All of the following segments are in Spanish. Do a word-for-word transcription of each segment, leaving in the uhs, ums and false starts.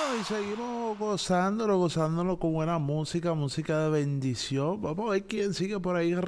Y seguimos gozándolo, gozándolo con buena música, música de bendición. Vamos a ver quién sigue por ahí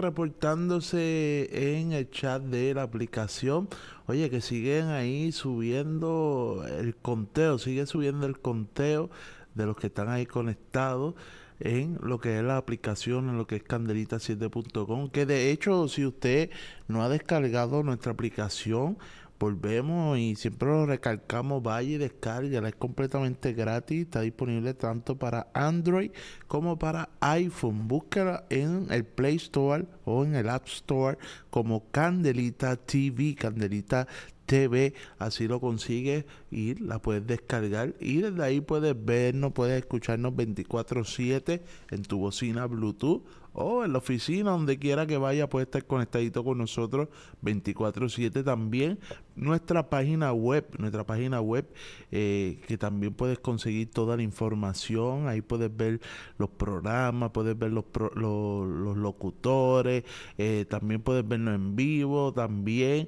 reportándose en el chat de la aplicación. Oye, que siguen ahí subiendo el conteo, sigue subiendo el conteo de los que están ahí conectados en lo que es la aplicación, en lo que es candelita siete punto com, que de hecho si usted no ha descargado nuestra aplicación, volvemos y siempre lo recalcamos, vaya y descárguela, es completamente gratis, está disponible tanto para Android como para iPhone. Búscala en el Play Store o en el App Store como Candelita T V, Candelita T V, así lo consigues y la puedes descargar y desde ahí puedes vernos, puedes escucharnos veinticuatro siete en tu bocina Bluetooth o en la oficina, donde quiera que vaya, puede estar conectadito con nosotros veinticuatro siete. También nuestra página web, nuestra página web eh, que también puedes conseguir toda la información, ahí puedes ver los programas, puedes ver los, pro, los, los locutores, eh, también puedes vernos en vivo, también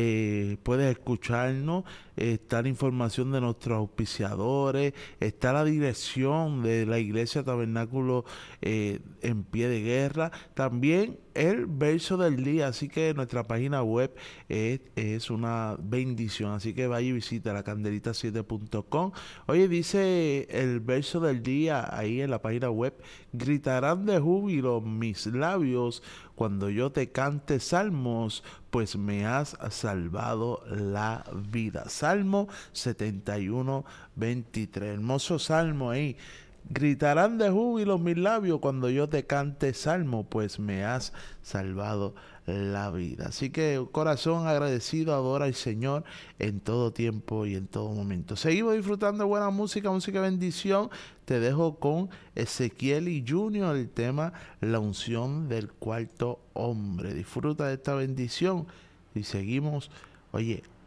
eh, puedes escucharnos, eh, está la información de nuestros auspiciadores, está la dirección de la iglesia Tabernáculo eh, en Pie de Guerra, también el verso del día, así que nuestra página web es, es una bendición, así que vaya y visita la candelita siete punto com. Oye, dice el verso del día ahí en la página web: gritarán de júbilo mis labios cuando yo te cante salmos, pues me has salvado la vida. Salmo setenta y uno, veintitrés, hermoso salmo ahí. Gritarán de júbilo mis labios cuando yo te cante salmo, pues me has salvado la vida. Así que corazón agradecido, adora al Señor en todo tiempo y en todo momento. Seguimos disfrutando de buena música, música de bendición. Te dejo con Ezequiel y Junior, el tema La unción del cuarto hombre. Disfruta de esta bendición y seguimos, oye,